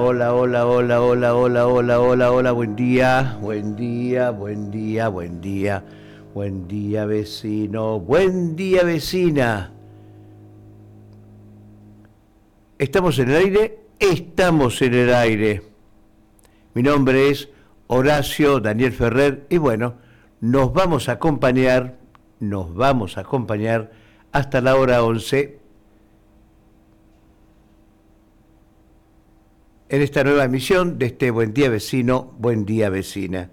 hola, hola, hola, hola, hola, hola, hola, hola, buen día, buen día, buen día, buen día, buen día vecino, buen día vecina. ¿Estamos en el aire? Estamos en el aire. Mi nombre es Horacio Daniel Ferrer y bueno, nos vamos a acompañar hasta la hora 11 en esta nueva emisión de este Buen Día Vecino, Buen Día Vecina.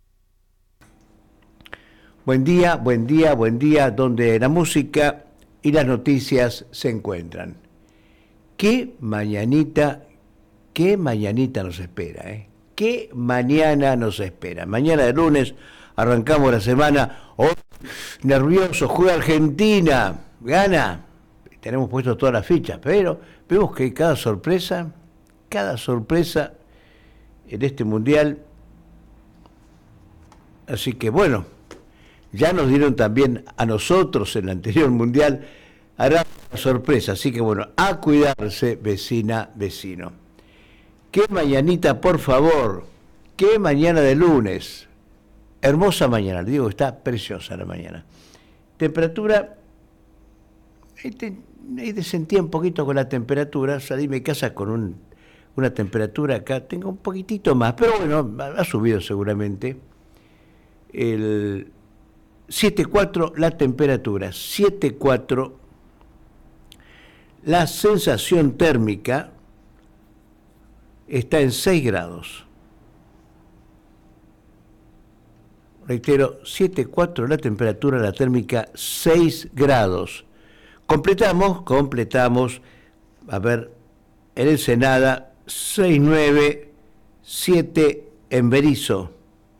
Buen día, buen día, buen día, donde la música y las noticias se encuentran. Qué mañanita nos espera, ¿eh? Qué mañana nos espera. Mañana de lunes arrancamos la semana. Oh, nervioso, juega Argentina, gana. Tenemos puesto todas las fichas, pero vemos que cada sorpresa en este mundial. Así que bueno, ya nos dieron también a nosotros en el anterior mundial, hará una sorpresa. Así que bueno, a cuidarse, vecina, vecino. Qué mañanita, por favor. Qué mañana de lunes. Hermosa mañana, le digo, está preciosa la mañana. Temperatura, ahí sentía un poquito con la temperatura, salí de mi casa con una temperatura acá, tengo un poquitito más, pero bueno, ha subido seguramente. El 7,4 la temperatura, 7,4 la sensación térmica está en 6 grados. Reitero, 7,4 la temperatura, la térmica 6 grados. Completamos, a ver, en Ensenada 6,9, 7 en Berisso.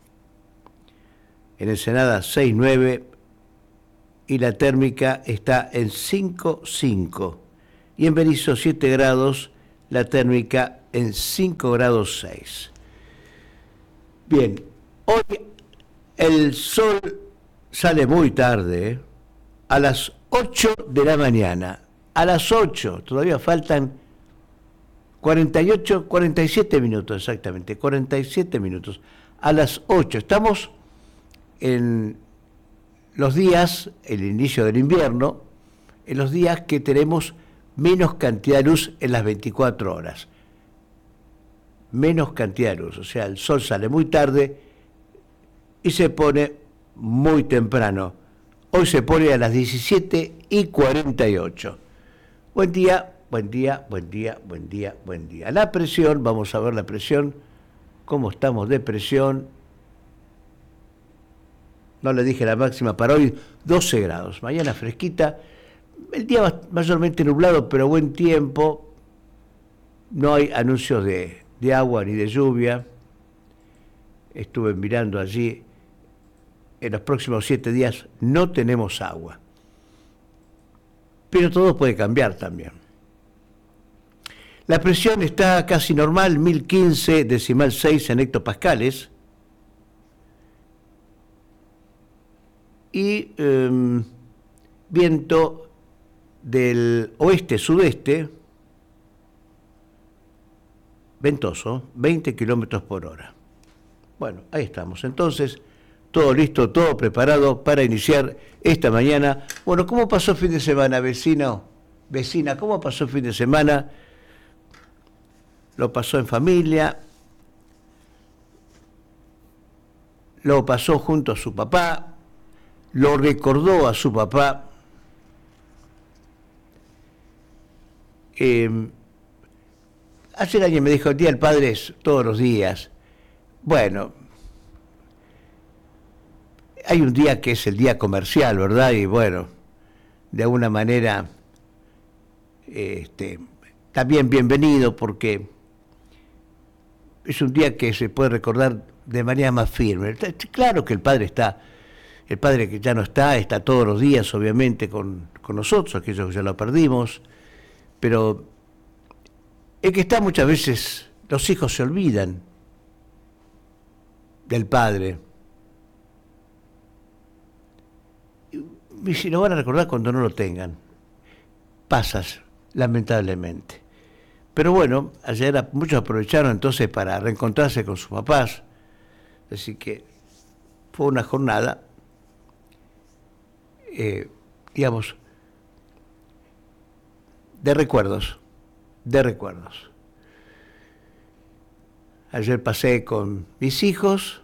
En Ensenada 6,9 y la térmica está en 5,5. Y en Berisso 7 grados, la térmica en 5 grados 6. Bien, hoy el sol sale muy tarde, a las 8 de la mañana. A las 8, todavía faltan 47 minutos exactamente, 47 minutos. A las 8, estamos en los días, el inicio del invierno, en los días que tenemos menos cantidad de luz en las 24 horas. Menos cantidad de luz, o sea, el sol sale muy tarde y se pone muy temprano. Hoy se pone a las 17:48. Buen día, buen día, buen día, buen día, buen día. La presión, vamos a ver la presión, cómo estamos de presión. No le dije la máxima para hoy, 12 grados. Mañana fresquita, el día mayormente nublado, pero buen tiempo. No hay anuncios de agua ni de lluvia. Estuve mirando allí. En los próximos 7 días no tenemos agua. Pero todo puede cambiar también. La presión está casi normal, 1015,6 en hectopascales. Y viento del oeste-sudeste, ventoso, 20 kilómetros por hora. Bueno, ahí estamos. Entonces, todo listo, todo preparado para iniciar esta mañana. Bueno, ¿cómo pasó el fin de semana, vecino? Vecina, ¿cómo pasó el fin de semana? Lo pasó en familia, lo pasó junto a su papá, lo recordó a su papá. Hace alguien me dijo, el Día del Padre es todos los días. Bueno, hay un día que es el día comercial, ¿verdad? Y bueno, de alguna manera, también bienvenido porque es un día que se puede recordar de manera más firme. Claro que el padre que ya no está todos los días, obviamente, con nosotros, aquellos que ya lo perdimos, pero el que está muchas veces, los hijos se olvidan del padre. Y si lo van a recordar cuando no lo tengan. Pasas, lamentablemente. Pero bueno, ayer muchos aprovecharon entonces para reencontrarse con sus papás. Así que fue una jornada, digamos, de recuerdos, de recuerdos. Ayer pasé con mis hijos,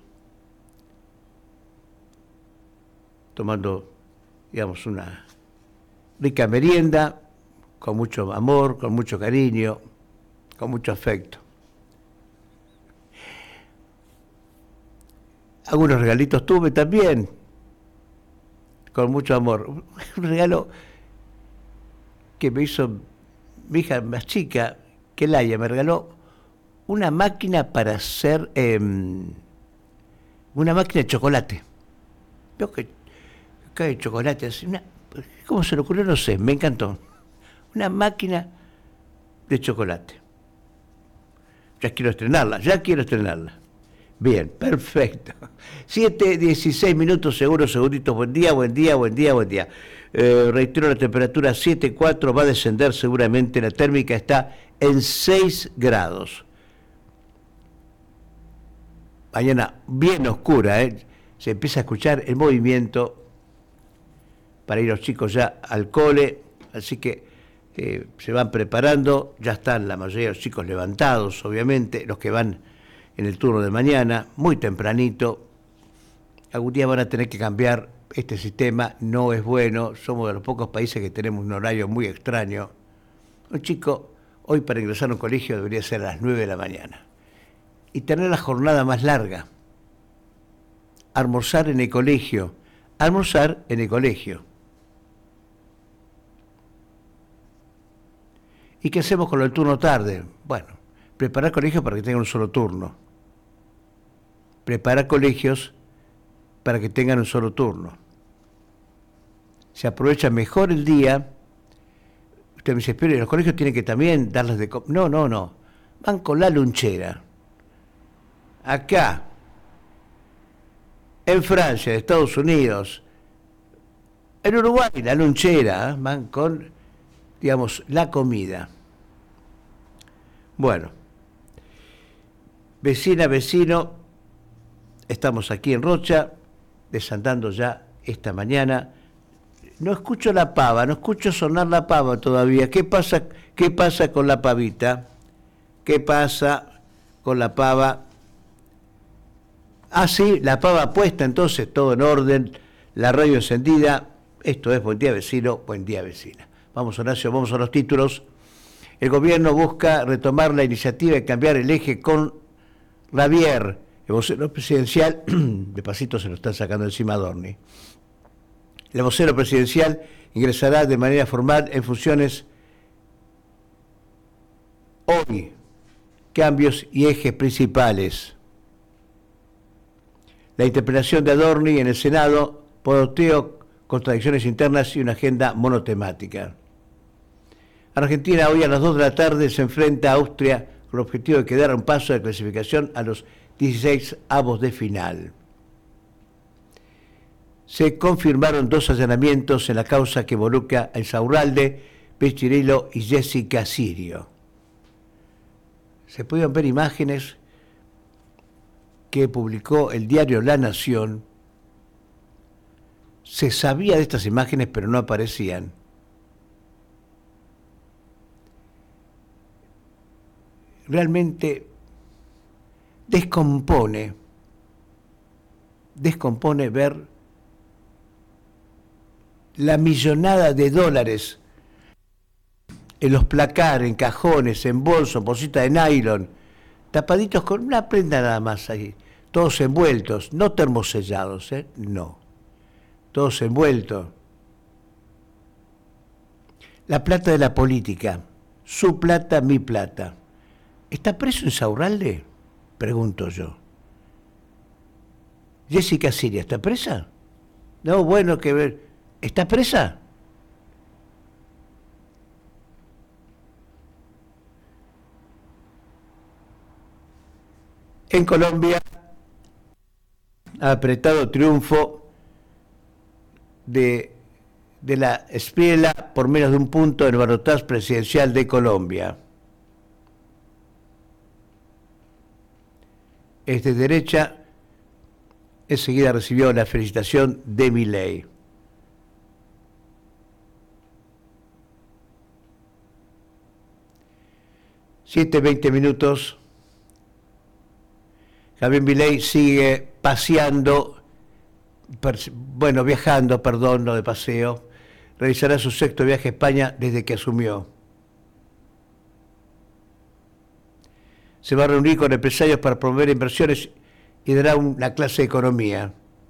tomando, digamos, una rica merienda, con mucho amor, con mucho cariño, con mucho afecto. Algunos regalitos tuve también, con mucho amor. Un regalo que me hizo mi hija más chica, que Laia, me regaló una máquina para hacer, una máquina de chocolate. Veo que cae chocolate, así, ¿cómo se le ocurrió? No sé, me encantó. Una máquina de chocolate. Ya quiero estrenarla. Bien, perfecto. 7:16 minutos, segunditos. Buen día. Reitero, la temperatura 7,4, va a descender seguramente. La térmica está en 6 grados. Mañana bien oscura, se empieza a escuchar el movimiento para ir los chicos ya al cole, así que se van preparando, ya están la mayoría de los chicos levantados, obviamente, los que van en el turno de mañana, muy tempranito. Algún día van a tener que cambiar este sistema, no es bueno, somos de los pocos países que tenemos un horario muy extraño. Un chico hoy para ingresar a un colegio debería ser a las 9 de la mañana y tener la jornada más larga. Almorzar en el colegio. ¿Y qué hacemos con el turno tarde? Bueno, preparar colegios para que tengan un solo turno. Preparar colegios para que tengan un solo turno. Se aprovecha mejor el día. Usted me dice, pero los colegios tienen que también darles de comer. No. Van con la lunchera. Acá, en Francia, en Estados Unidos, en Uruguay, la lunchera, van con, digamos, la comida. Bueno, vecina, vecino, estamos aquí en Rocha, desandando ya esta mañana. No escucho la pava, no escucho sonar la pava todavía. ¿Qué pasa con la pavita? ¿Qué pasa con la pava? Ah, sí, la pava puesta, entonces todo en orden, la radio encendida. Esto es Buen Día Vecino, Buen Día Vecina. Vamos, Horacio, vamos a los títulos. El gobierno busca retomar la iniciativa de cambiar el eje con Ravier. El vocero presidencial, de pasito se lo están sacando encima a Dorni. El vocero presidencial ingresará de manera formal en funciones hoy. Cambios y ejes principales. La interpelación de Adorni en el Senado, poroteo, contradicciones internas y una agenda monotemática. Argentina hoy a las 2 de la tarde se enfrenta a Austria con el objetivo de quedar a un paso de clasificación a los 16avos de final. Se confirmaron 2 allanamientos en la causa que involucra a Insaurralde, Pichirilo y Jessica Sirio. Se pudieron ver imágenes que publicó el diario La Nación. Se sabía de estas imágenes, pero no aparecían. Realmente descompone ver la millonada de dólares en los placares, en cajones, en bolsos, bolsitas de nylon, tapaditos con una prenda nada más ahí, todos envueltos, no termosellados, no, todos envueltos. La plata de la política, su plata, mi plata. ¿Está preso Insaurralde? Pregunto yo. Jessica Siria, ¿está presa? No, bueno, que ver. ¿Está presa? En Colombia, apretado triunfo de la Espriella por menos de un punto en el balotaje presidencial de Colombia. es de derecha, enseguida recibió la felicitación de Milei. Siete, 20 minutos. Javier Milei sigue paseando, viajando, perdón, no de paseo. Realizará su sexto viaje a España desde que asumió. Se va a reunir con empresarios para promover inversiones y dará una clase de economía.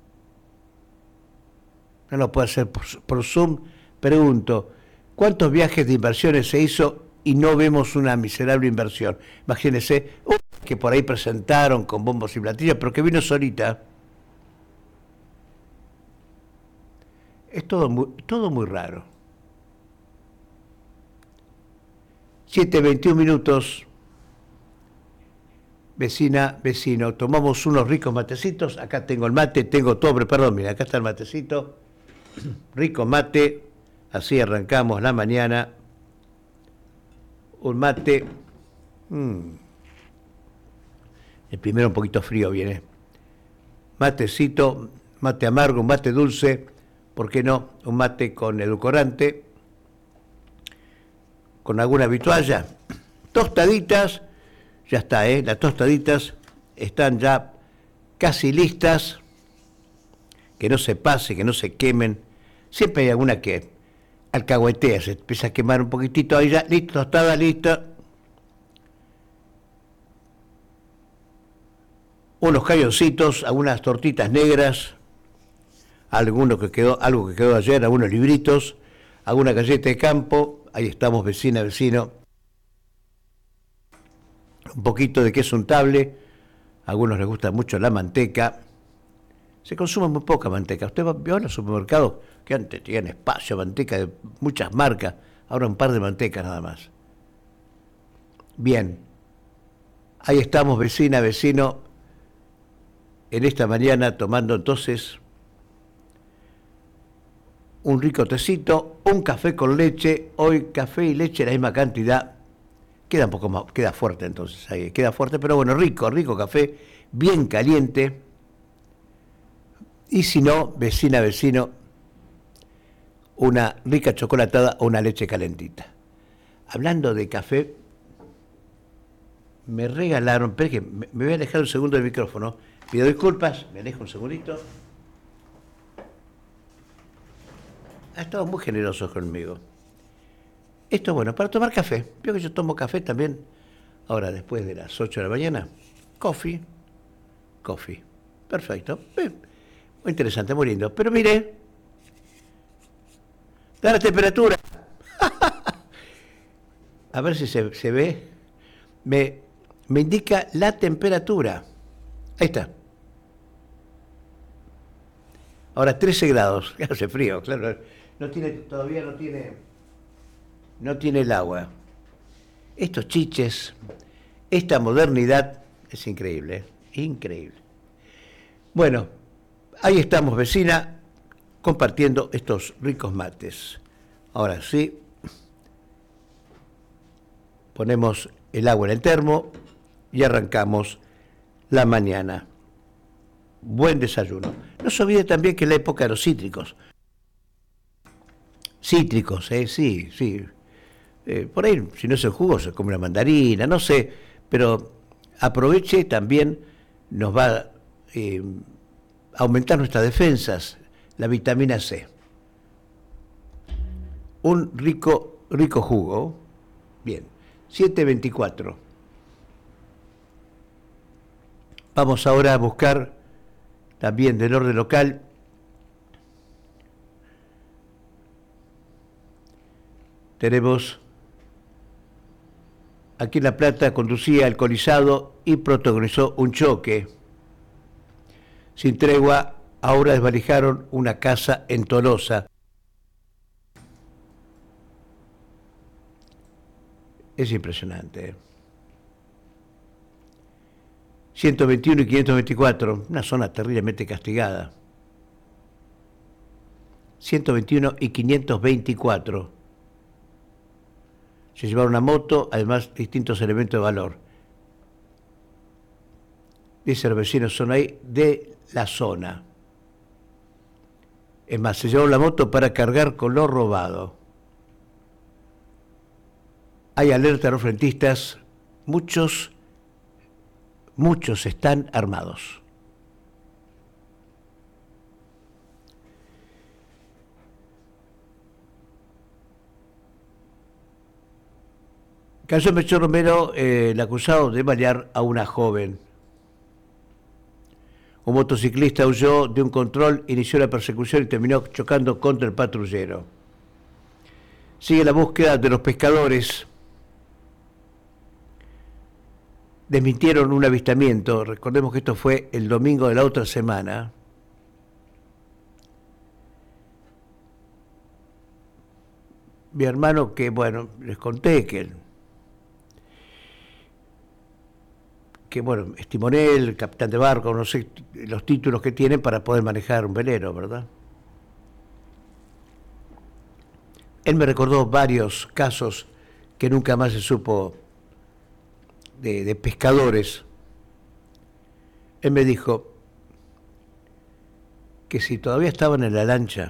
No lo puede hacer por Zoom. Pregunto, ¿cuántos viajes de inversiones se hizo y no vemos una miserable inversión? Imagínense, que por ahí presentaron con bombos y platillos, pero que vino solita. Es todo muy raro. 7:21 minutos. Vecina, vecino, tomamos unos ricos matecitos. Acá tengo el mate, tengo todo preparado. Mira, acá está el matecito. Rico mate. Así arrancamos la mañana. Un mate. El primero un poquito frío viene. Matecito, mate amargo, un mate dulce. ¿Por qué no? Un mate con edulcorante. Con alguna vitualla. Tostaditas. Ya está, las tostaditas están ya casi listas. Que no se pase, que no se quemen. Siempre hay alguna que alcahuetea, se empieza a quemar un poquitito. Ahí ya, listo, tostada, lista. Unos cañoncitos, algunas tortitas negras. Algo que quedó ayer, algunos libritos. Alguna galleta de campo. Ahí estamos, vecina, vecino. Un poquito de queso untable, a algunos les gusta mucho la manteca. Se consume muy poca manteca. Usted vio en los supermercados que antes tenían espacio, manteca de muchas marcas, ahora un par de mantecas nada más. Bien, ahí estamos, vecina, vecino, en esta mañana tomando entonces un rico tecito, un café con leche, hoy café y leche la misma cantidad. Queda un poco más, queda fuerte entonces, ahí queda fuerte, pero bueno, rico café, bien caliente. Y si no, vecina, vecino, una rica chocolatada o una leche calentita. Hablando de café, me regalaron, espera que me voy a alejar un segundo del micrófono, pido disculpas, me alejo un segundito. Ha estado muy generosos conmigo. Esto es bueno, para tomar café. Veo que yo tomo café también, ahora después de las 8 de la mañana. Coffee. Perfecto. Muy interesante, muy lindo. Pero mire, da la temperatura. A ver si se ve. Me indica la temperatura. Ahí está. Ahora 13 grados. Ya hace frío, claro. Todavía no tiene el agua. Estos chiches, esta modernidad es increíble, increíble. Bueno, ahí estamos, vecina, compartiendo estos ricos mates. Ahora sí, ponemos el agua en el termo y arrancamos la mañana. Buen desayuno. No se olvide también que es la época de los cítricos. Cítricos, sí. Por ahí, si no es el jugo, se come una mandarina, no sé, pero aproveche también, nos va a aumentar nuestras defensas, la vitamina C. Un rico jugo. Bien, 7:24. Vamos ahora a buscar también del orden local. Tenemos aquí en La Plata, conducía alcoholizado y protagonizó un choque. Sin tregua, ahora desvalijaron una casa en Tolosa. Es impresionante. 121 y 524, una zona terriblemente castigada. 121 y 524. Se llevaron una moto, además distintos elementos de valor. Dice los vecinos, son ahí de la zona. Es más, se llevó la moto para cargar con lo robado. Hay alerta a los frentistas, muchos están armados. Caso Melchor Romero, el acusado de balear a una joven. Un motociclista huyó de un control, inició la persecución y terminó chocando contra el patrullero. Sigue la búsqueda de los pescadores. Desmintieron un avistamiento. Recordemos que esto fue el domingo de la otra semana. Mi hermano, que bueno, les conté que bueno, es timonel, capitán de barco, no sé los títulos que tienen para poder manejar un velero, ¿verdad? Él me recordó varios casos que nunca más se supo de pescadores. Él me dijo que si todavía estaban en la lancha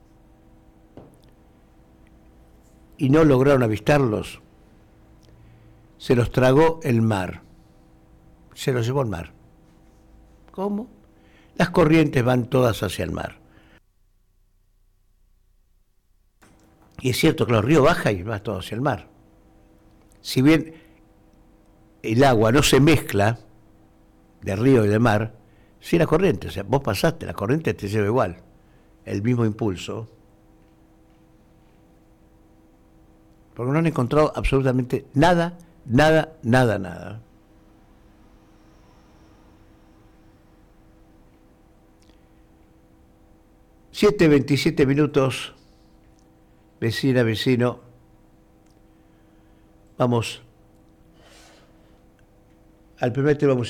y no lograron avistarlos, se los tragó el mar. Se los llevó al mar. ¿Cómo? Las corrientes van todas hacia el mar. Y es cierto que los ríos bajan y va todo hacia el mar. Si bien el agua no se mezcla de río y de mar, sí la corriente, o sea, vos pasaste, la corriente te lleva igual, el mismo impulso. Porque no han encontrado absolutamente nada. 7:27 minutos, vecina, vecino. Vamos al primer tema musical.